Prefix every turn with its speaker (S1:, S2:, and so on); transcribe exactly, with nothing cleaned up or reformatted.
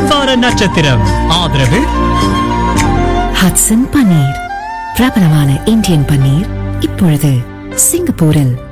S1: வார நட்சத்திரம். ஆதரவு
S2: ஹட்சன் பன்னீர், பிரபலமான இந்தியன் பன்னீர் இப்பொழுது சிங்கப்பூரில்.